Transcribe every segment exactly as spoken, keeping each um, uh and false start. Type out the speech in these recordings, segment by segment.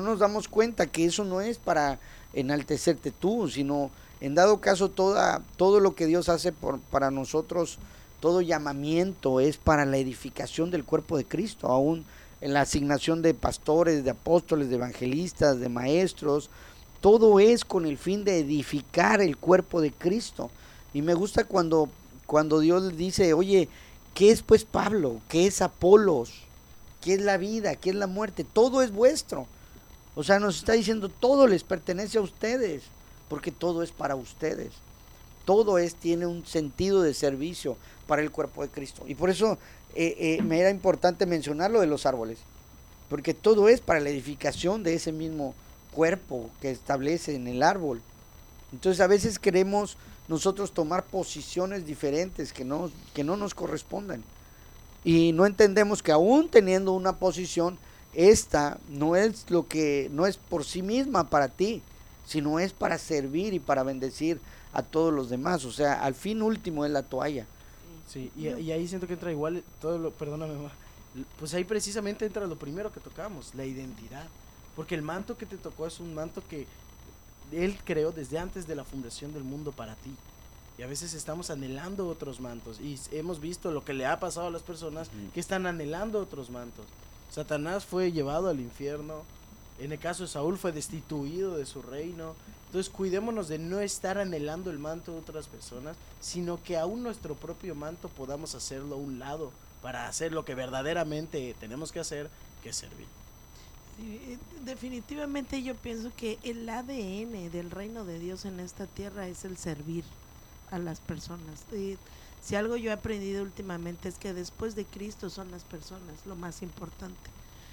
nos damos cuenta que eso no es para enaltecerte tú, sino en dado caso toda, todo lo que Dios hace por, para nosotros, todo llamamiento es para la edificación del cuerpo de Cristo, aún en la asignación de pastores, de apóstoles, de evangelistas, de maestros, todo es con el fin de edificar el cuerpo de Cristo. Y me gusta cuando, cuando Dios dice, oye, ¿qué es pues Pablo? ¿Qué es Apolos? ¿Qué es la vida? ¿Qué es la muerte? Todo es vuestro. O sea, nos está diciendo, todo les pertenece a ustedes, porque todo es para ustedes. Todo es, tiene un sentido de servicio para el cuerpo de Cristo. Y por eso eh, eh, me era importante mencionar lo de los árboles, porque todo es para la edificación de ese mismo cuerpo que establece en el árbol. Entonces a veces queremos nosotros tomar posiciones diferentes que no, que no nos correspondan. Y no entendemos que aún teniendo una posición, esta no es lo que, no es por sí misma para ti, sino es para servir y para bendecir a todos los demás. O sea, al fin último es la toalla. Sí, y, y ahí siento que entra igual todo lo, perdóname, ma, pues ahí precisamente entra lo primero que tocamos, la identidad. Porque el manto que te tocó es un manto que Él creó desde antes de la fundación del mundo para ti. Y a veces estamos anhelando otros mantos. Y hemos visto lo que le ha pasado a las personas que están anhelando otros mantos. Satanás fue llevado al infierno. En el caso de Saúl fue destituido de su reino. Entonces cuidémonos de no estar anhelando el manto de otras personas, sino que aún nuestro propio manto podamos hacerlo a un lado para hacer lo que verdaderamente tenemos que hacer, que es servir. Sí, definitivamente yo pienso que el A D N del reino de Dios en esta tierra es el servir a las personas. Y si algo yo he aprendido últimamente es que después de Cristo son las personas lo más importante.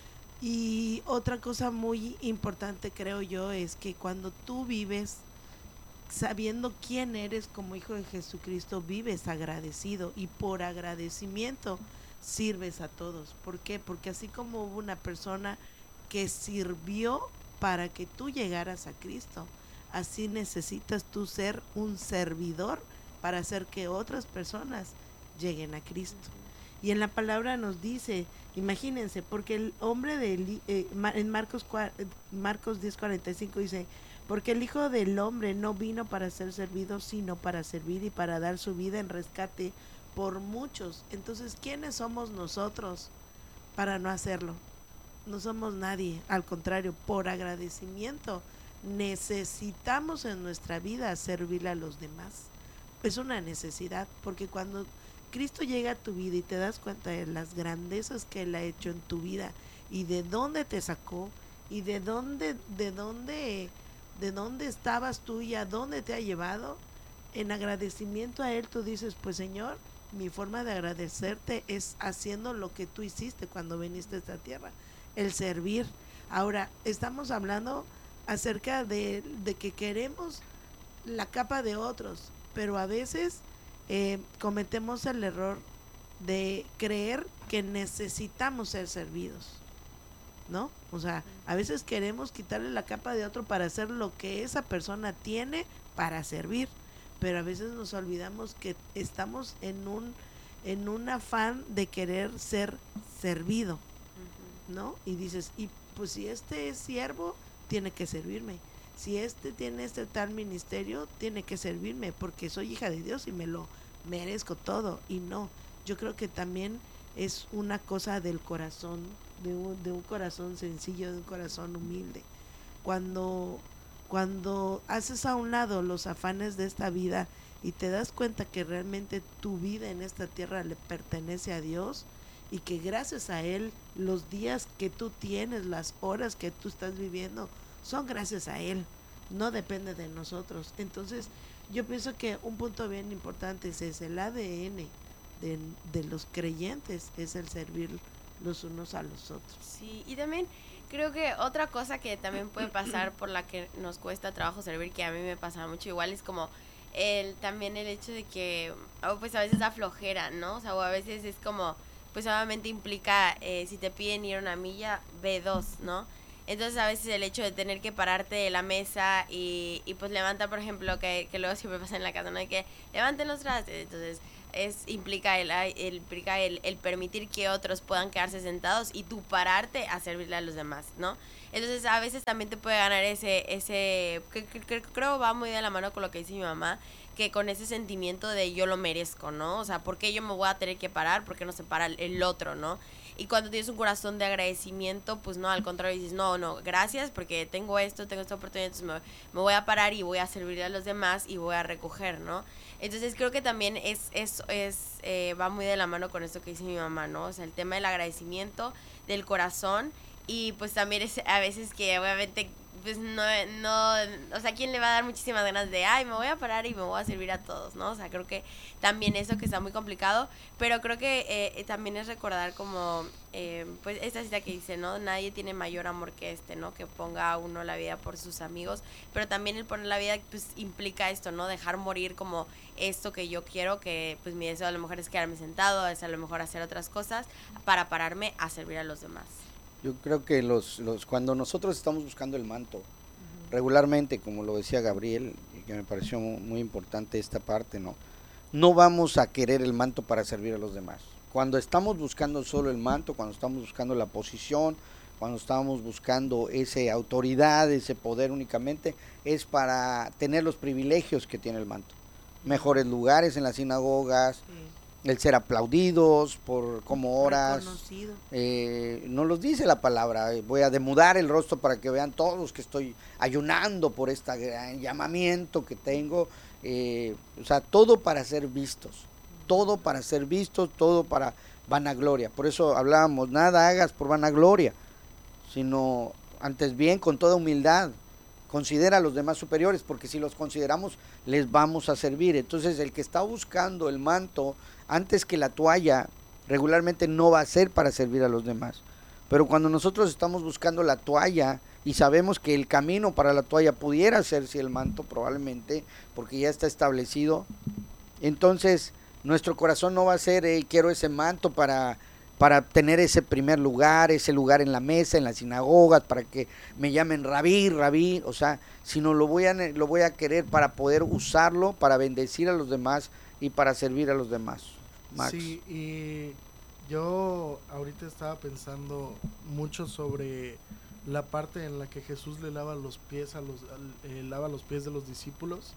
Y otra cosa muy importante creo yo es que cuando tú vives sabiendo quién eres como hijo de Jesucristo, vives agradecido y por agradecimiento sirves a todos. ¿Por qué? Porque así como hubo una persona que sirvió para que tú llegaras a Cristo, así necesitas tú ser un servidor para hacer que otras personas lleguen a Cristo. Y en la palabra nos dice, imagínense, porque el hombre de eh, en Marcos Marcos diez cuarenta y cinco dice, porque el Hijo del Hombre no vino para ser servido, sino para servir y para dar su vida en rescate por muchos. Entonces, ¿quiénes somos nosotros para no hacerlo? No somos nadie, al contrario, por agradecimiento necesitamos en nuestra vida servirle a los demás. Es una necesidad, porque cuando Cristo llega a tu vida y te das cuenta de las grandezas que Él ha hecho en tu vida y de dónde te sacó y de dónde, de dónde, de dónde estabas tú y a dónde te ha llevado, en agradecimiento a Él tú dices, pues Señor, mi forma de agradecerte es haciendo lo que tú hiciste cuando viniste a esta tierra, el servir. Ahora, estamos hablando acerca de, de que queremos la capa de otros, pero a veces eh, cometemos el error de creer que necesitamos ser servidos, ¿no? O sea, a veces queremos quitarle la capa de otro para hacer lo que esa persona tiene para servir, pero a veces nos olvidamos que estamos en un en un afán de querer ser servido, ¿no? Y dices, y pues si este es siervo, tiene que servirme. Si este tiene este tal ministerio, tiene que servirme porque soy hija de Dios y me lo merezco todo. Y no, yo creo que también es una cosa del corazón, de un, de un corazón sencillo, de un corazón humilde. Cuando, cuando haces a un lado los afanes de esta vida y te das cuenta que realmente tu vida en esta tierra le pertenece a Dios, y que gracias a Él los días que tú tienes, las horas que tú estás viviendo, son gracias a Él, no depende de nosotros. Entonces yo pienso que un punto bien importante es ese, el A D N de, de los creyentes es el servir los unos a los otros. Sí, y también creo que otra cosa que también puede pasar por la que nos cuesta trabajo servir, que a mí me pasa mucho igual, es como el también el hecho de que oh, pues a veces da flojera, ¿no? O sea, o a veces es como, pues obviamente implica, eh, si te piden ir una milla, ve dos, ¿no? Entonces a veces el hecho de tener que pararte de la mesa y, y pues levanta, por ejemplo, que, que luego siempre pasa en la casa, ¿no? De que levanten los trastes, entonces es implica el, el implica el, el permitir que otros puedan quedarse sentados y tú pararte a servirle a los demás, ¿no? Entonces a veces también te puede ganar ese, ese que, que, que creo va muy de la mano con lo que dice mi mamá, que con ese sentimiento de yo lo merezco, ¿no? O sea, ¿por qué yo me voy a tener que parar? ¿Por qué no se para el, el otro, no? Y cuando tienes un corazón de agradecimiento, pues no, al contrario, dices, no, no, gracias porque tengo esto, tengo esta oportunidad, entonces me, me voy a parar y voy a servirle a los demás y voy a recoger, ¿no? Entonces creo que también es, es, es eh, va muy de la mano con esto que dice mi mamá, ¿no? O sea, el tema del agradecimiento, del corazón, y pues también es a veces que obviamente pues no, no, o sea, ¿quién le va a dar muchísimas ganas de, ay, me voy a parar y me voy a servir a todos, ¿no? O sea, creo que también eso que está muy complicado, pero creo que eh, también es recordar como, eh, pues, esta cita que dice, ¿no? Nadie tiene mayor amor que este, ¿no? Que ponga a uno la vida por sus amigos, pero también el poner la vida, pues, implica esto, ¿no? Dejar morir como esto que yo quiero, que, pues, mi deseo a lo mejor es quedarme sentado, es a lo mejor hacer otras cosas para pararme a servir a los demás. Yo creo que los, los cuando nosotros estamos buscando el manto, uh-huh. regularmente, como lo decía Gabriel, y que me pareció muy importante esta parte, ¿no? No vamos a querer el manto para servir a los demás. Cuando estamos buscando solo el manto, cuando estamos buscando la posición, cuando estamos buscando esa autoridad, ese poder únicamente, es para tener los privilegios que tiene el manto. Mejores lugares en las sinagogas, sí. El ser aplaudidos por como oras, eh, no los dice la palabra, voy a demudar el rostro para que vean todos que estoy ayunando por este gran llamamiento que tengo, eh, o sea, todo para ser vistos, todo para ser vistos, todo para vanagloria. Por eso hablábamos, nada hagas por vanagloria, sino antes bien con toda humildad. Considera a los demás superiores, porque si los consideramos, les vamos a servir. Entonces, el que está buscando el manto, antes que la toalla, regularmente no va a ser para servir a los demás. Pero cuando nosotros estamos buscando la toalla, y sabemos que el camino para la toalla pudiera ser si el manto, probablemente, porque ya está establecido, entonces, nuestro corazón no va a ser, hey, quiero ese manto para... para tener ese primer lugar, ese lugar en la mesa, en las sinagogas, para que me llamen rabí, rabí, o sea, sino lo voy a, lo voy a querer para poder usarlo, para bendecir a los demás y para servir a los demás. Max. Sí, y yo ahorita estaba pensando mucho sobre la parte en la que Jesús le lava los pies a los, eh, lava los pies de los discípulos,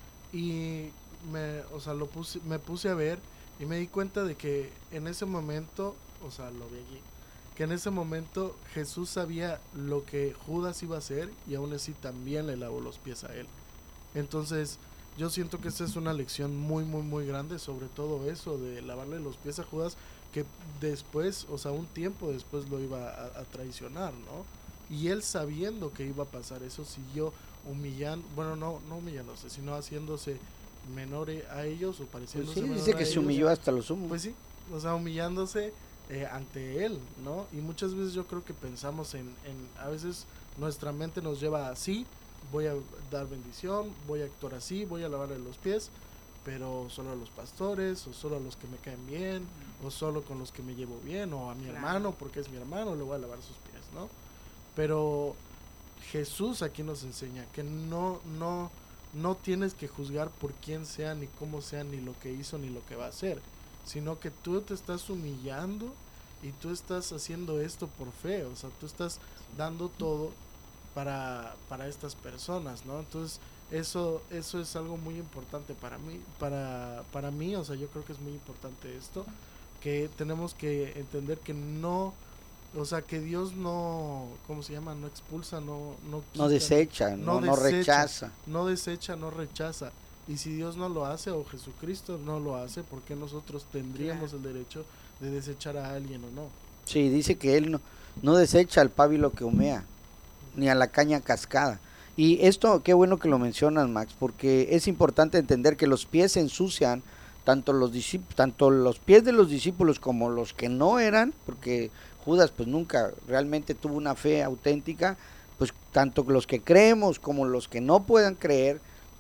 y me, o sea, lo puse, me puse a ver y me di cuenta de que en ese momento, o sea, lo vi allí, que en ese momento Jesús sabía lo que Judas iba a hacer y aún así también le lavó los pies a él. Entonces, yo siento que esta es una lección muy, muy, muy grande sobre todo eso de lavarle los pies a Judas, que después, o sea, un tiempo después lo iba a, a traicionar, ¿no? Y él sabiendo que iba a pasar eso, siguió humillando, bueno, no, no humillándose, sino haciéndose menor a ellos o pareciéndose pues sí, menor dice que a se ellos. humilló hasta los humos. Pues sí, o sea, humillándose eh, ante él, ¿no? Y muchas veces yo creo que pensamos en, en, a veces nuestra mente nos lleva así, voy a dar bendición, voy a actuar así, voy a lavarle los pies, pero solo a los pastores, o solo a los que me caen bien, o solo con los que me llevo bien, o a mi claro. hermano, porque es mi hermano, le voy a lavar sus pies, ¿no? Pero Jesús aquí nos enseña que no, no, no tienes que juzgar por quién sea, ni cómo sea, ni lo que hizo, ni lo que va a hacer, sino que tú te estás humillando y tú estás haciendo esto por fe, o sea, tú estás dando todo para, para estas personas, ¿no? Entonces, eso, eso es algo muy importante para mí, para, para mí, o sea, yo creo que es muy importante esto, que tenemos que entender que no, o sea, que Dios no, ¿cómo se llama? No expulsa, no, no quita, no desecha, no, no, desecha, no rechaza. No desecha, no rechaza. Y si Dios no lo hace, o Jesucristo no lo hace, ¿por qué nosotros tendríamos claro. el derecho de desechar a alguien o no? Sí, dice que Él no, no desecha al pábilo que humea, ni a la caña cascada. Y esto, qué bueno que lo mencionas, Max, porque es importante entender que los pies se ensucian, tanto los discípulos, tanto los pies de los discípulos como los que no eran, porque Judas pues nunca realmente tuvo una fe auténtica, pues tanto los que creemos como los que no puedan creer,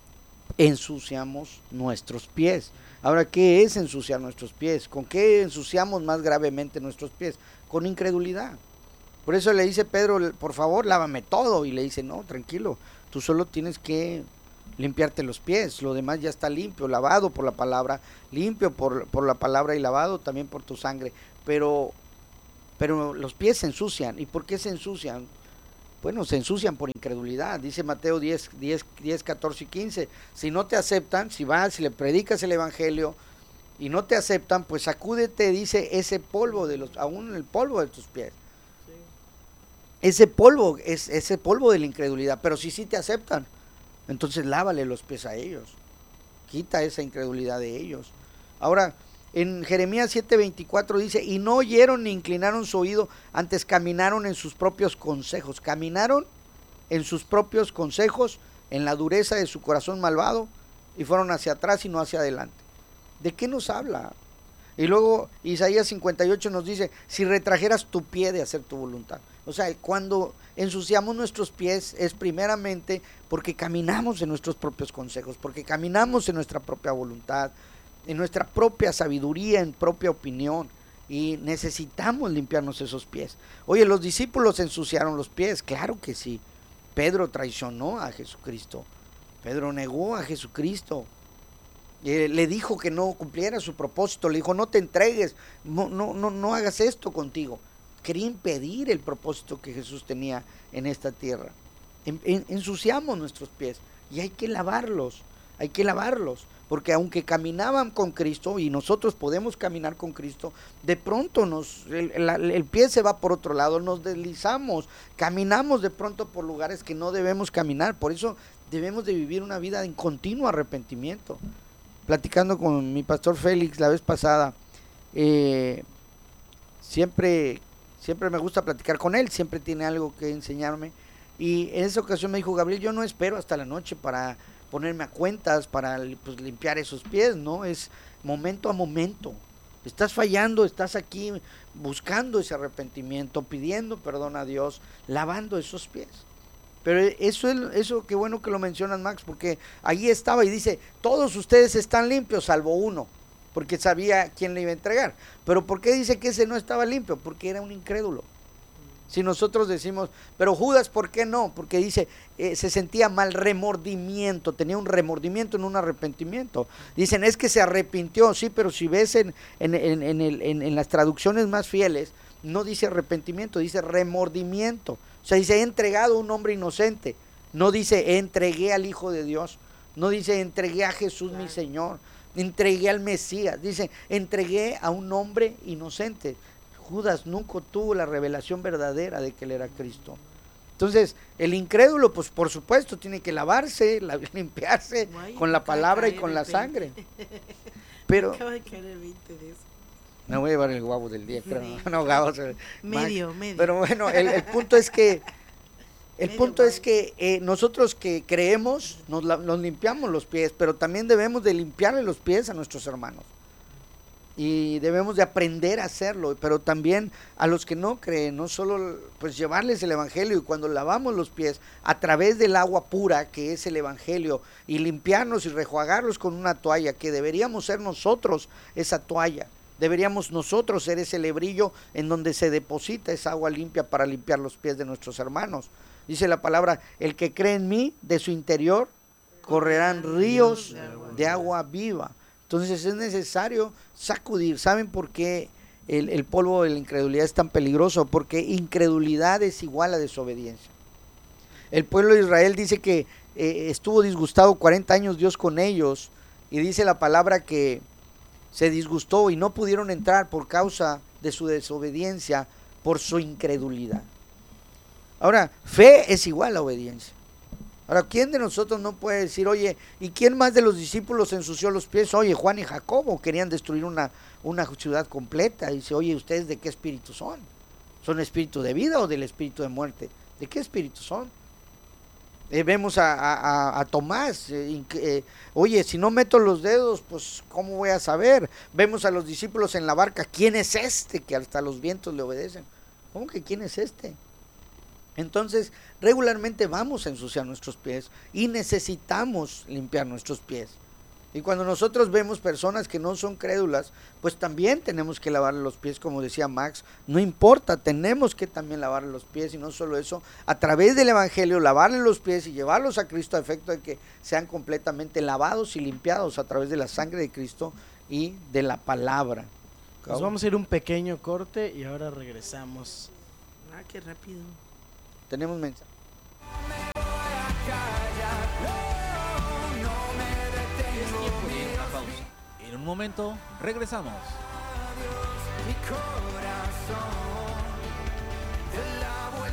ensuciamos nuestros pies. Ahora, ¿qué es ensuciar nuestros pies? ¿Con qué ensuciamos más gravemente nuestros pies? Con incredulidad. Por eso le dice Pedro, por favor, lávame todo. Y le dice, no, tranquilo, tú solo tienes que limpiarte los pies, lo demás ya está limpio, lavado por la palabra, limpio por, por la palabra y lavado también por tu sangre, pero, pero los pies se ensucian. ¿Y por qué se ensucian? Bueno, se ensucian por incredulidad. Dice Mateo diez, diez, diez, catorce y quince, si no te aceptan, si vas, si le predicas el evangelio y no te aceptan, pues sacúdete, dice, ese polvo de los, aún el polvo de tus pies. Ese polvo es ese polvo de la incredulidad, pero si sí te aceptan, entonces lávale los pies a ellos, quita esa incredulidad de ellos. Ahora, en Jeremías siete veinticuatro dice, y no oyeron ni inclinaron su oído, antes caminaron en sus propios consejos, caminaron en sus propios consejos, en la dureza de su corazón malvado, y fueron hacia atrás y no hacia adelante. ¿De qué nos habla? Y luego Isaías cincuenta y ocho nos dice, si retrajeras tu pie de hacer tu voluntad. O sea, cuando ensuciamos nuestros pies es primeramente porque caminamos en nuestros propios consejos, porque caminamos en nuestra propia voluntad, en nuestra propia sabiduría, en propia opinión, y necesitamos limpiarnos esos pies. Oye, los discípulos ensuciaron los pies, claro que sí. Pedro traicionó a Jesucristo, Pedro negó a Jesucristo. Eh, le dijo que no cumpliera su propósito, le dijo no te entregues, no, no, no, no hagas esto contigo. Quería impedir el propósito que Jesús tenía en esta tierra. En, en, ensuciamos nuestros pies y hay que lavarlos, hay que lavarlos, porque aunque caminaban con Cristo y nosotros podemos caminar con Cristo, de pronto nos el, el, el pie se va por otro lado, nos deslizamos, caminamos de pronto por lugares que no debemos caminar. Por eso debemos de vivir una vida en continuo arrepentimiento. Platicando con mi pastor Félix la vez pasada, eh, siempre, siempre me gusta platicar con él, siempre tiene algo que enseñarme, y en esa ocasión me dijo, Gabriel, yo no espero hasta la noche para ponerme a cuentas, para pues, limpiar esos pies, ¿no? Es momento a momento. Estás fallando, estás aquí buscando ese arrepentimiento, pidiendo perdón a Dios, lavando esos pies. Pero eso es eso, qué bueno que lo mencionas, Max, porque allí estaba y dice, todos ustedes están limpios salvo uno, porque sabía quién le iba a entregar. Pero ¿por qué dice que ese no estaba limpio? Porque era un incrédulo. Si nosotros decimos, pero Judas, ¿por qué no? Porque dice, eh, se sentía mal, remordimiento, tenía un remordimiento en un arrepentimiento. Dicen, es que se arrepintió, sí, pero si ves en, en, en, en, el, en, en las traducciones más fieles, no dice arrepentimiento, dice remordimiento. O sea, dice, he entregado a un hombre inocente. No dice, entregué al Hijo de Dios. No dice, entregué a Jesús mi Señor. Entregué al Mesías. Dice, entregué a un hombre inocente. Judas nunca tuvo la revelación verdadera de que él era Cristo. Entonces, el incrédulo, pues por supuesto, tiene que lavarse, la, limpiarse Guay, con la palabra y con la sangre. Pero... acaba de caer el veinte de eso. Me voy a llevar el guavo del día, creo. Sí. No, guavo, medio, Max. medio. Pero bueno, el, el punto es que el medio punto guavo. es que eh, nosotros que creemos nos, la, nos limpiamos los pies, pero también debemos de limpiarle los pies a nuestros hermanos. Y debemos de aprender a hacerlo, pero también a los que no creen, no solo pues llevarles el evangelio, y cuando lavamos los pies a través del agua pura que es el evangelio, y limpiarnos y rejuagarlos con una toalla, que deberíamos ser nosotros esa toalla. Deberíamos nosotros ser ese lebrillo en donde se deposita esa agua limpia para limpiar los pies de nuestros hermanos. Dice la palabra, el que cree en mí, de su interior correrán ríos de agua viva. Entonces es necesario sacudir. ¿Saben por qué el, el polvo de la incredulidad es tan peligroso? Porque incredulidad es igual a desobediencia. El pueblo de Israel dice que eh, estuvo disgustado cuarenta años Dios con ellos, y dice la palabra que se disgustó y no pudieron entrar por causa de su desobediencia, por su incredulidad. Ahora, fe es igual a obediencia. Ahora, ¿quién de nosotros no puede decir, oye, ¿y quién más de los discípulos ensució los pies? Oye, Juan y Jacobo querían destruir una, una ciudad completa. Y dice, oye, ¿ustedes de qué espíritu son? ¿Son espíritu de vida o del espíritu de muerte? ¿De qué espíritu son? Eh, vemos a, a, a Tomás, eh, eh, oye, si no meto los dedos, pues ¿cómo voy a saber? Vemos a los discípulos en la barca, ¿quién es este que hasta los vientos le obedecen? ¿Cómo que quién es este? Entonces, regularmente vamos a ensuciar nuestros pies y necesitamos limpiar nuestros pies. Y cuando nosotros vemos personas que no son crédulas, pues también tenemos que lavarle los pies, como decía Max, no importa, tenemos que también lavarle los pies, y no solo eso, a través del evangelio, lavarle los pies y llevarlos a Cristo a efecto de que sean completamente lavados y limpiados a través de la sangre de Cristo y de la palabra. Nos vamos a ir un pequeño corte y ahora regresamos. Ah, qué rápido. Tenemos mensaje. En un momento regresamos. Mi corazón te lavo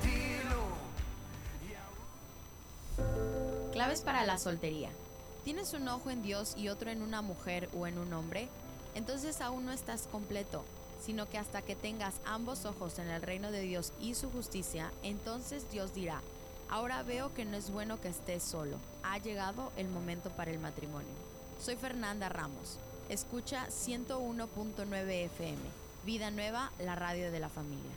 el sentido. Claves para la soltería. ¿Tienes un ojo en Dios y otro en una mujer o en un hombre? Entonces aún no estás completo, sino que hasta que tengas ambos ojos en el reino de Dios y su justicia, entonces Dios dirá: ahora veo que no es bueno que estés solo. Ha llegado el momento para el matrimonio. Soy Fernanda Ramos. Escucha ciento uno punto nueve F M. Vida Nueva, la radio de la familia.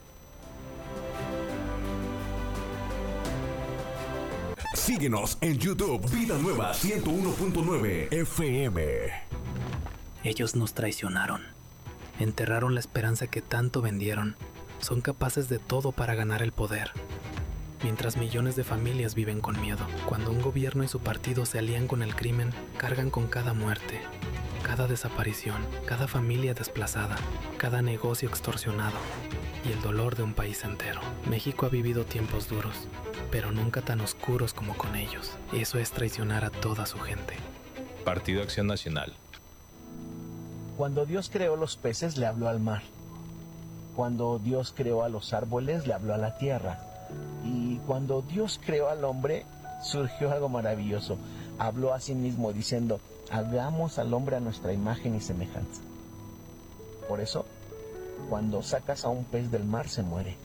Síguenos en YouTube, Vida Nueva ciento uno punto nueve F M. Ellos nos traicionaron. Enterraron la esperanza que tanto vendieron. Son capaces de todo para ganar el poder. Mientras millones de familias viven con miedo. Cuando un gobierno y su partido se alían con el crimen, cargan con cada muerte, cada desaparición, cada familia desplazada, cada negocio extorsionado y el dolor de un país entero. México ha vivido tiempos duros, pero nunca tan oscuros como con ellos. Eso es traicionar a toda su gente. Partido Acción Nacional. Cuando Dios creó los peces, le habló al mar. Cuando Dios creó a los árboles, le habló a la tierra. Y cuando Dios creó al hombre, surgió algo maravilloso. Habló a sí mismo diciendo: hagamos al hombre a nuestra imagen y semejanza. Por eso, cuando sacas a un pez del mar, se muere.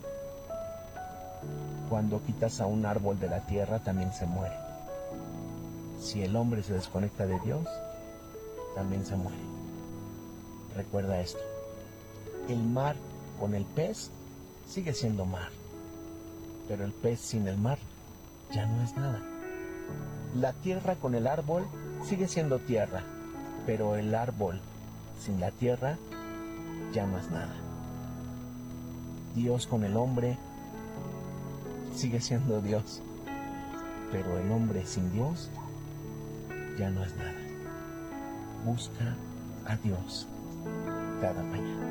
Cuando quitas a un árbol de la tierra, también se muere. Si el hombre se desconecta de Dios, también se muere. Recuerda esto: el mar con el pez sigue siendo mar, pero el pez sin el mar ya no es nada. La tierra con el árbol sigue siendo tierra, pero el árbol sin la tierra ya no es nada. Dios con el hombre sigue siendo Dios, pero el hombre sin Dios ya no es nada. Busca a Dios cada mañana.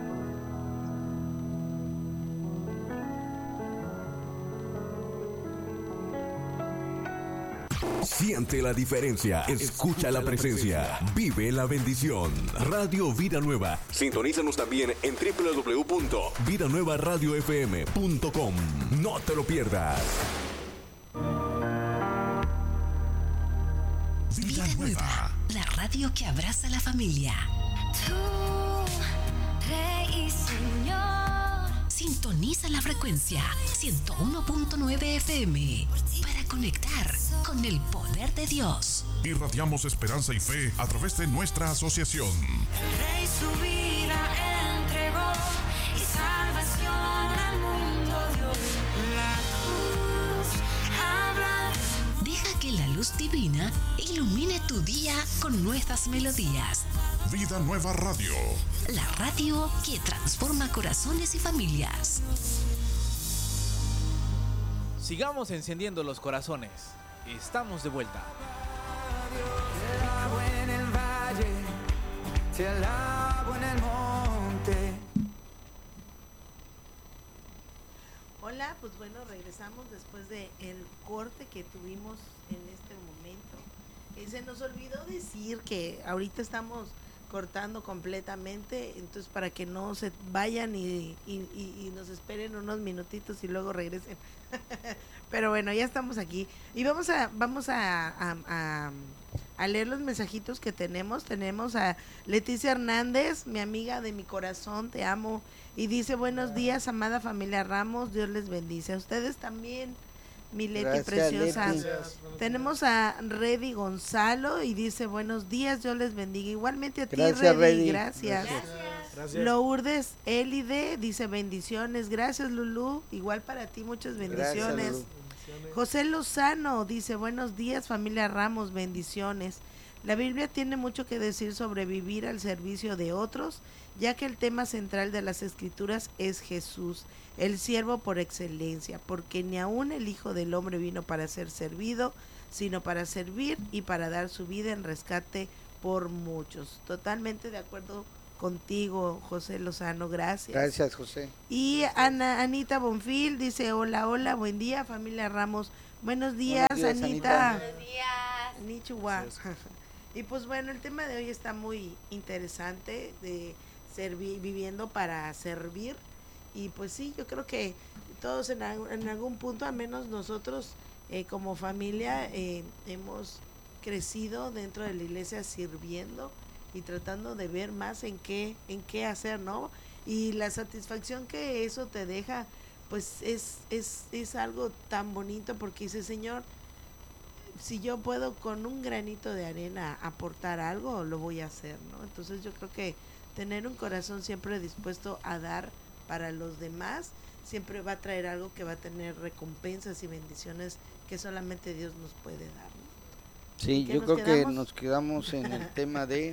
Siente la diferencia, escucha la presencia, vive la bendición. Radio Vida Nueva. Sintonízanos también en doble u doble u doble u punto vida nueva radio f m punto com. No te lo pierdas. Vida Nueva, la radio que abraza a la familia. Tú, Rey y Señor. Sintoniza la frecuencia ciento uno punto nueve F M para conectar con el poder de Dios. Irradiamos esperanza y fe a través de nuestra asociación. El Rey su vida entregó y salvación al mundo dio. La cruz habla. Deja que la luz divina ilumine tu día con nuestras melodías. Vida Nueva Radio. La radio que transforma corazones y familias. Sigamos encendiendo los corazones. Estamos de vuelta. Te alabo en el valle, te alabo en el monte. Hola, pues bueno, regresamos después de el corte que tuvimos en este momento. Eh, se nos olvidó decir que ahorita estamos cortando completamente, entonces para que no se vayan y, y, y, y nos esperen unos minutitos y luego regresen. Pero bueno, ya estamos aquí y vamos a vamos a, a, a, a leer los mensajitos que tenemos. Tenemos a Leticia Hernández, mi amiga de mi corazón, te amo, y dice: buenos días, amada familia Ramos, Dios les bendice. A ustedes también, mi Leti. Gracias, preciosa. Leti. Tenemos a Reddy Gonzalo y dice: buenos días, Dios les bendiga. Igualmente a ti, Reddy, Reddy. Gracias. Gracias. Gracias. Lourdes Elide dice: bendiciones. Gracias, Lulú. Igual para ti, muchas bendiciones. Gracias, José Lozano dice: buenos días, familia Ramos, bendiciones. La Biblia tiene mucho que decir sobre vivir al servicio de otros, ya que el tema central de las Escrituras es Jesús, el siervo por excelencia, porque ni aun el Hijo del Hombre vino para ser servido, sino para servir y para dar su vida en rescate por muchos. Totalmente de acuerdo contigo, José Lozano, gracias. Gracias, José. Y Ana, Anita Bonfil dice, hola, hola, buen día, familia Ramos. Buenos días, Buenos días, Anita. Anita. Buenos días. Nichua. Y pues bueno, el tema de hoy está muy interesante, de servir, viviendo para servir. Y pues sí, yo creo que todos en, en algún punto, al menos nosotros eh, como familia, eh, hemos crecido dentro de la iglesia sirviendo y tratando de ver más en qué, en qué hacer, ¿no? Y la satisfacción que eso te deja, pues es, es, es algo tan bonito, porque dice, Señor, si yo puedo con un granito de arena aportar algo, lo voy a hacer, ¿no? Entonces yo creo que tener un corazón siempre dispuesto a dar para los demás, siempre va a traer algo que va a tener recompensas y bendiciones que solamente Dios nos puede dar, ¿no? Sí, yo nos creo quedamos? que nos quedamos en el tema de...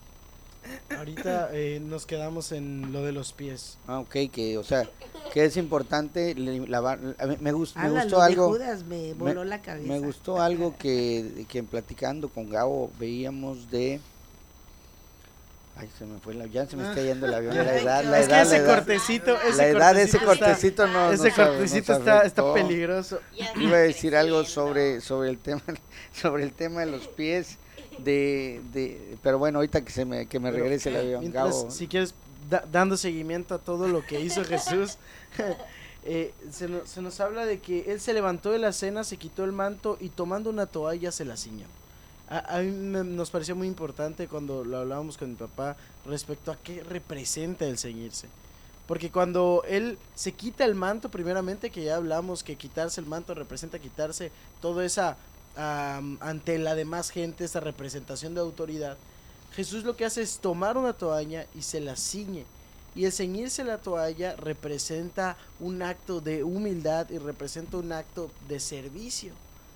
Ahorita eh, nos quedamos en lo de los pies. Ah, ok, que, o sea, que es importante le- lavar. a mí Me, gust- me Habla, gustó lo de algo. Judas me voló la cabeza. Me gustó algo que, que platicando con Gabo veíamos de. Ay, se me fue la, ya se me está yendo el avión. La edad, la Es que edad, ese la edad. cortecito, ese la edad de ese cortecito está- cortecito no. ese no sabe- cortecito nos está- está afectó. peligroso. Iba a decir algo sobre, sobre el tema, sobre el tema de los pies. De, de, pero bueno, ahorita que se me, que me Pero, regrese el avión, mientras, Gabo. si quieres, da- dando seguimiento a todo lo que hizo Jesús, eh, se, nos, se nos habla de que él se levantó de la cena, se quitó el manto y tomando una toalla se la ciñó. A, a mí me- nos pareció muy importante cuando lo hablábamos con mi papá respecto a qué representa el ceñirse. Porque cuando él se quita el manto, primeramente, que ya hablamos que quitarse el manto representa quitarse toda esa, am, ante la demás gente, esa representación de autoridad, Jesús lo que hace es tomar una toalla y se la ciñe. Y el ceñirse la toalla representa un acto de humildad y representa un acto de servicio.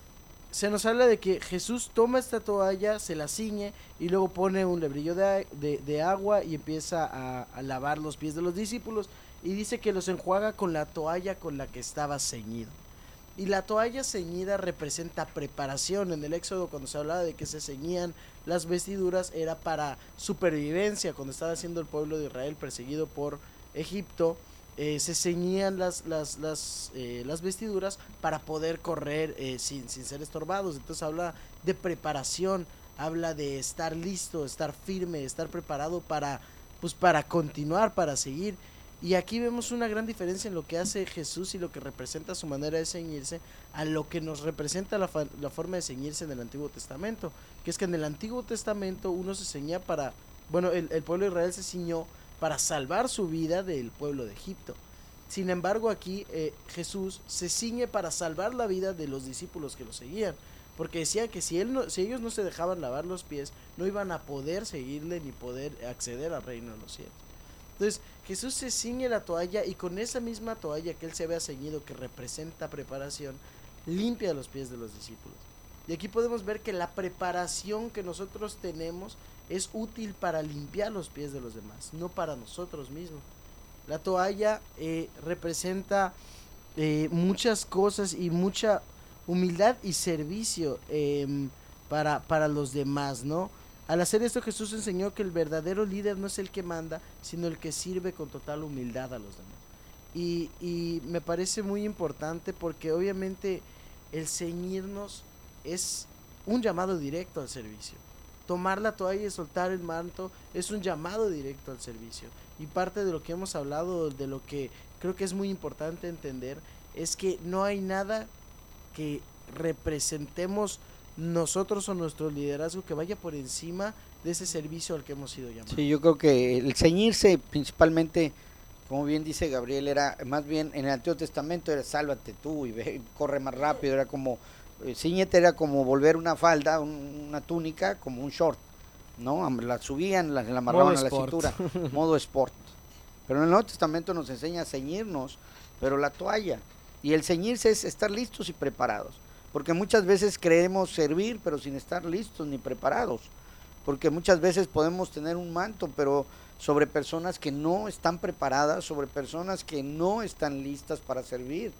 Se nos habla de que Jesús toma esta toalla, se la ciñe y luego pone un lebrillo de, a- de- de agua y empieza a, a lavar los pies de los discípulos, y dice que los enjuaga con la toalla con la que estaba ceñido. Y la toalla ceñida representa preparación. En el Éxodo, cuando se hablaba de que se ceñían las vestiduras, era para supervivencia. Cuando estaba siendo el pueblo de Israel perseguido por Egipto, eh, se ceñían las, las, las, eh, las vestiduras para poder correr eh, sin, sin ser estorbados. Entonces habla de preparación, habla de estar listo, estar firme, estar preparado para, pues, para continuar, para seguir. Y aquí vemos una gran diferencia en lo que hace Jesús y lo que representa su manera de ceñirse a lo que nos representa la, fa- la forma de ceñirse en el Antiguo Testamento, que es que en el Antiguo Testamento uno se ceñía para, bueno, el, el pueblo de Israel se ciñó para salvar su vida del pueblo de Egipto. Sin embargo, aquí eh, Jesús se ciñe para salvar la vida de los discípulos que lo seguían, porque decía que si, él no, si ellos no se dejaban lavar los pies, no iban a poder seguirle ni poder acceder al reino de los cielos. Entonces Jesús se ciñe la toalla y con esa misma toalla que él se había ceñido, que representa preparación, limpia los pies de los discípulos. Y aquí podemos ver que la preparación que nosotros tenemos es útil para limpiar los pies de los demás, no para nosotros mismos. La toalla eh, representa eh, muchas cosas y mucha humildad y servicio eh, para, para los demás, ¿no? Al hacer esto, Jesús enseñó que el verdadero líder no es el que manda, sino el que sirve con total humildad a los demás. Y, y me parece muy importante porque obviamente el ceñirnos es un llamado directo al servicio. Tomar la toalla y soltar el manto es un llamado directo al servicio. Y parte de lo que hemos hablado, de lo que creo que es muy importante entender, es que no hay nada que representemos nosotros o nuestro liderazgo que vaya por encima de ese servicio al que hemos sido llamados. Sí, yo creo que el ceñirse principalmente, como bien dice Gabriel, era más bien en el Antiguo Testamento era sálvate tú y ve, corre más rápido, era como, eh, ciñete era como volver una falda, un- una túnica, como un short, ¿no? Am- La subían, la, la amarraban Modo a la sport. cintura, modo sport. Pero en el Nuevo Testamento nos enseña a ceñirnos, pero la toalla. Y el ceñirse es estar listos y preparados. Porque muchas veces creemos servir, pero sin estar listos ni preparados. porque muchas veces podemos tener un manto, pero sobre personas que no están preparadas, sobre personas que no están listas para servir.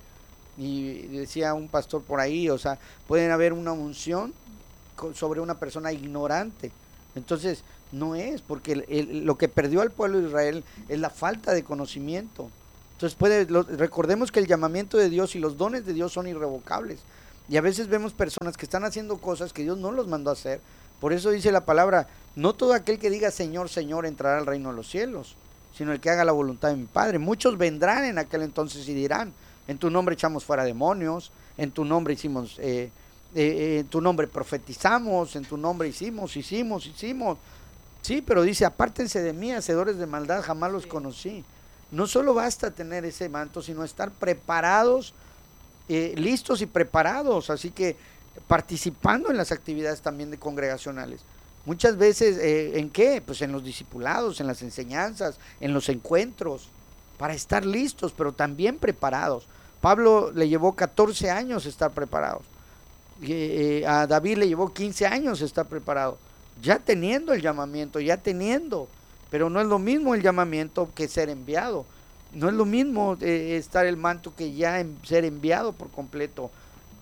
Y decía un pastor por ahí, o sea, pueden haber una unción sobre una persona ignorante. Entonces, no es, porque el, el, lo que perdió al pueblo de Israel es la falta de conocimiento. Entonces, puede, lo, recordemos que el llamamiento de Dios y los dones de Dios son irrevocables. Y a veces vemos personas que están haciendo cosas que Dios no los mandó a hacer. Por eso dice la palabra, no todo aquel que diga Señor, Señor entrará al reino de los cielos, sino el que haga la voluntad de mi Padre. Muchos vendrán en aquel entonces y dirán, en tu nombre echamos fuera demonios, en tu nombre hicimos, eh, eh, en tu nombre profetizamos, en tu nombre hicimos, hicimos, hicimos. Sí, pero dice, apártense de mí, hacedores de maldad, jamás los conocí. No solo basta tener ese manto, sino estar preparados, eh, listos y preparados, así que participando en las actividades también de congregacionales. Muchas veces, eh, ¿en qué? Pues en los discipulados, en las enseñanzas, en los encuentros, para estar listos, pero también preparados. Pablo le llevó catorce años estar preparados. Eh, a David le llevó quince años estar preparado. Ya teniendo el llamamiento, ya teniendo. Pero no es lo mismo el llamamiento que ser enviado. No es lo mismo eh, estar el manto que ya en, ser enviado por completo.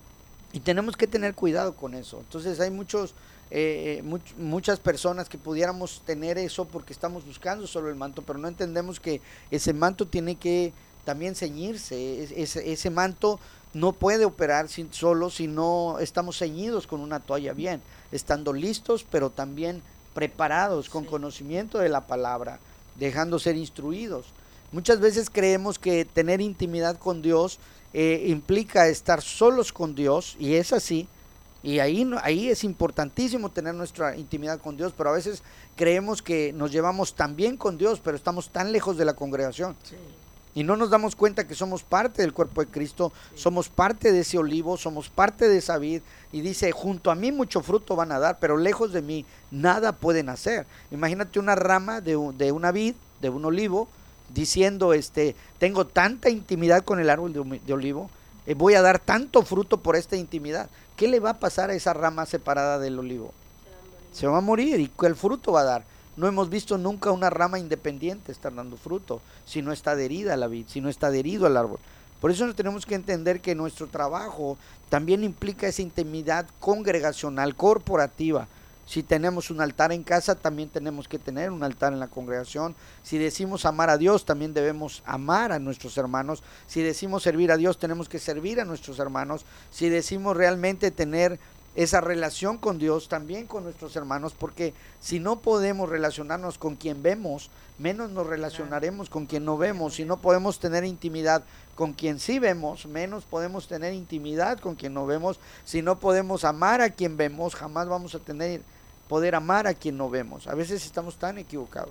Y tenemos que tener cuidado con eso. Entonces hay muchos, eh, much, muchas personas que pudiéramos tener eso porque estamos buscando solo el manto, pero no entendemos que ese manto tiene que también ceñirse. Es, ese, ese manto no puede operar sin, solo si no estamos ceñidos con una toalla bien, estando listos, pero también preparados, con sí. conocimiento de la palabra, dejando ser instruidos. Muchas veces creemos que tener intimidad con Dios eh, implica estar solos con Dios, y es así, y ahí, no, ahí es importantísimo tener nuestra intimidad con Dios, pero a veces creemos que nos llevamos tan bien con Dios, pero estamos tan lejos de la congregación. Sí. Y no nos damos cuenta que somos parte del cuerpo de Cristo, sí. somos parte de ese olivo, somos parte de esa vid, y dice, junto a mí mucho fruto van a dar, pero lejos de mí nada pueden hacer. Imagínate una rama de, de una vid, de un olivo, diciendo, este, tengo tanta intimidad con el árbol de, de olivo, eh, voy a dar tanto fruto por esta intimidad. ¿Qué le va a pasar a esa rama separada del olivo? Se va a morir. ¿Y qué fruto va a dar? No hemos visto nunca una rama independiente estar dando fruto, si no está adherida a la vid, si no está adherido al árbol. Por eso tenemos que entender que nuestro trabajo también implica esa intimidad congregacional, corporativa. Si tenemos un altar en casa, también tenemos que tener un altar en la congregación. Si decimos amar a Dios, también debemos amar a nuestros hermanos. Si decimos servir a Dios, tenemos que servir a nuestros hermanos. Si decimos realmente tener esa relación con Dios, también con nuestros hermanos, porque si no podemos relacionarnos con quien vemos, menos nos relacionaremos con quien no vemos. Si no podemos tener intimidad con quien sí vemos, menos podemos tener intimidad con quien no vemos. Si no podemos amar a quien vemos, jamás vamos a tener poder amar a quien no vemos. A veces estamos tan equivocados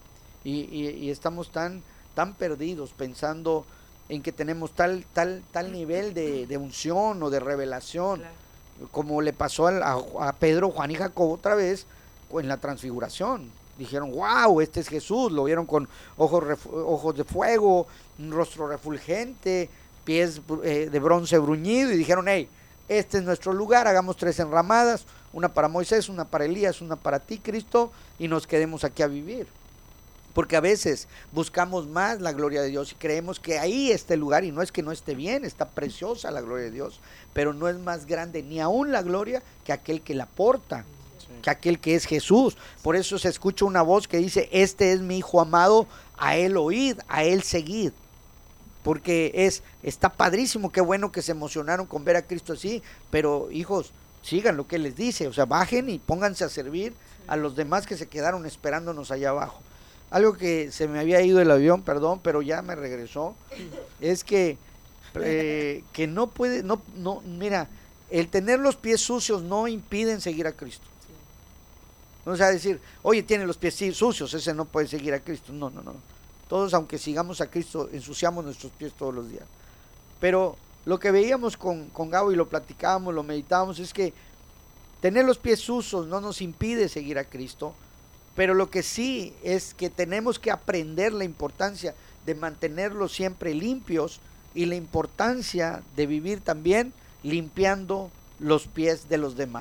y, y, y estamos tan, tan perdidos pensando en que tenemos tal, tal, tal nivel de, de unción o de revelación, claro. como le pasó a, a, a Pedro, Juan y Jacobo otra vez en la transfiguración. Dijeron, wow, este es Jesús. Lo vieron con ojos, ojos de fuego, un rostro refulgente, pies eh, de bronce bruñido, y dijeron, hey, este es nuestro lugar, hagamos tres enramadas, una para Moisés, una para Elías, una para ti, Cristo, y nos quedemos aquí a vivir. Porque a veces buscamos más la gloria de Dios y creemos que ahí está el lugar, y no es que no esté bien, está preciosa la gloria de Dios, pero no es más grande ni aún la gloria que aquel que la porta, sí. que aquel que es Jesús. Por eso se escucha una voz que dice, este es mi Hijo amado, a él oíd, a él seguid. Porque es, está padrísimo, qué bueno que se emocionaron con ver a Cristo así, pero hijos, sigan lo que él les dice, o sea, bajen y pónganse a servir a los demás que se quedaron esperándonos allá abajo. Algo que se me había ido el avión, perdón, pero ya me regresó, es que, eh, que no puede, no, no, mira, el tener los pies sucios no impiden seguir a Cristo. O sea, decir, oye, tiene los pies sucios, ese no puede seguir a Cristo. No, no, no. Todos, aunque sigamos a Cristo, ensuciamos nuestros pies todos los días. Pero lo que veíamos con, con Gabo y lo platicábamos, lo meditábamos, es que tener los pies sucios no nos impide seguir a Cristo, pero lo que sí es que tenemos que aprender la importancia de mantenerlos siempre limpios y la importancia de vivir también limpiando los pies de los demás.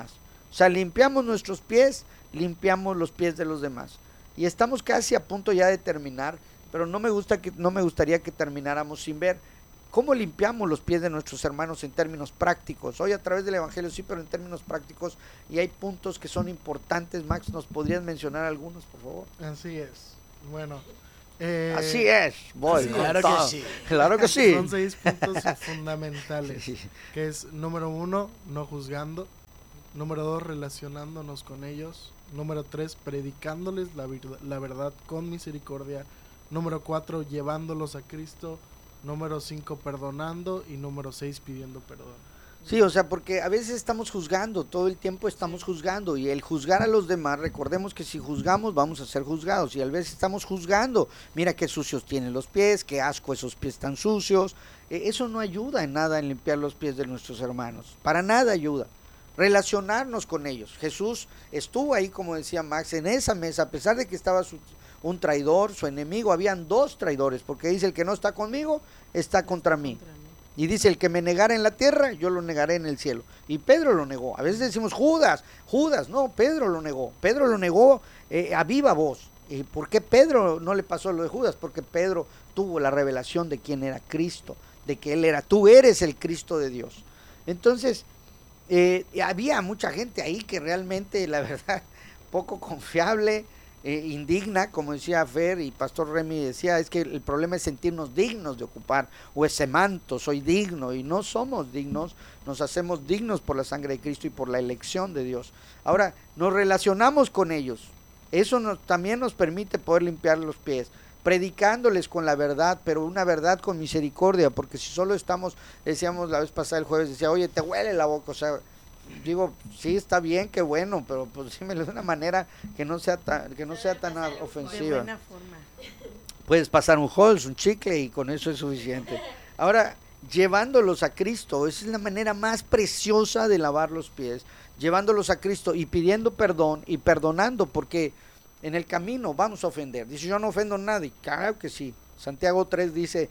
O sea, limpiamos nuestros pies, limpiamos los pies de los demás. Y estamos casi a punto ya de terminar, pero no me gusta que, no me gustaría que termináramos sin ver cómo limpiamos los pies de nuestros hermanos en términos prácticos. Hoy a través del Evangelio sí, pero en términos prácticos, y hay puntos que son importantes. Max, ¿nos podrías mencionar algunos, por favor? Así es. Bueno. Eh, Así es, voy. así con claro todo. que sí. Claro que sí. Son seis puntos fundamentales, Sí. que es número uno, no juzgando. Número dos, relacionándonos con ellos. Número tres, predicándoles la, vir- la verdad con misericordia. Número cuatro, llevándolos a Cristo. Número cinco, perdonando. Y número seis, pidiendo perdón. Sí, o sea, porque a veces estamos juzgando, todo el tiempo estamos juzgando, y el juzgar a los demás, recordemos que si juzgamos vamos a ser juzgados, y a veces estamos juzgando, mira qué sucios tienen los pies, qué asco esos pies tan sucios. Eh, eso no ayuda en nada en limpiar los pies de nuestros hermanos, para nada ayuda. Relacionarnos con ellos. Jesús estuvo ahí, como decía Max, en esa mesa, a pesar de que estaba su, un traidor, su enemigo, habían dos traidores, porque dice: el que no está conmigo está contra mí. Y dice: el que me negara en la tierra, yo lo negaré en el cielo. Y Pedro lo negó. A veces decimos Judas, Judas, no, Pedro lo negó. Pedro lo negó eh, a viva voz. ¿Y por qué Pedro no le pasó lo de Judas? Porque Pedro tuvo la revelación de quién era Cristo, de que él era, tú eres el Cristo de Dios. Entonces, eh, había mucha gente ahí que realmente, la verdad, poco confiable, Eh, indigna, como decía Fer y Pastor Remy decía, es que el problema es sentirnos dignos de ocupar, o ese manto, soy digno, y no somos dignos, nos hacemos dignos por la sangre de Cristo y por la elección de Dios. Ahora, nos relacionamos con ellos, eso nos, también nos permite poder limpiar los pies, predicándoles con la verdad, pero una verdad con misericordia, porque si solo estamos, decíamos la vez pasada, el jueves, decía, oye, te huele la boca, o sea, digo, sí, está bien, qué bueno, pero pues sí, de una manera que no sea tan, que no sea tan ofensiva. De buena forma. Puedes pasar un Halls, un chicle, y con eso es suficiente. Ahora, llevándolos a Cristo, esa es la manera más preciosa de lavar los pies, llevándolos a Cristo y pidiendo perdón y perdonando, porque en el camino vamos a ofender. Dice, yo no ofendo a nadie. Claro que sí. Santiago tres dice,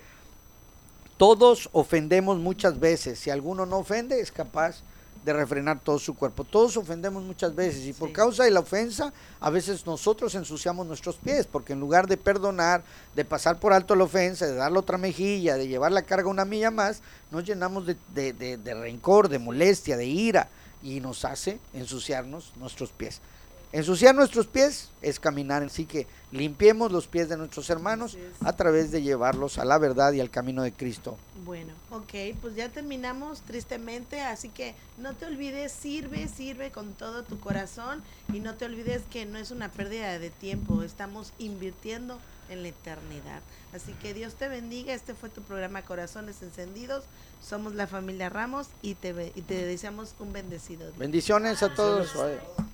todos ofendemos muchas veces, si alguno no ofende es capaz de refrenar todo su cuerpo. Todos ofendemos muchas veces, y por sí. causa de la ofensa a veces nosotros ensuciamos nuestros pies, porque en lugar de perdonar, de pasar por alto la ofensa, de darle otra mejilla, de llevar la carga una milla más, nos llenamos de, de, de, de rencor, de molestia, de ira, y nos hace ensuciarnos nuestros pies. Ensuciar nuestros pies es caminar, así que limpiemos los pies de nuestros hermanos a través de llevarlos a la verdad y al camino de Cristo. Bueno, ok, pues ya terminamos tristemente, así que no te olvides, sirve, sirve con todo tu corazón, y no te olvides que no es una pérdida de tiempo, estamos invirtiendo en la eternidad. Así que Dios te bendiga, este fue tu programa Corazones Encendidos, somos la familia Ramos y te, y te deseamos un bendecido día. Bendiciones a todos.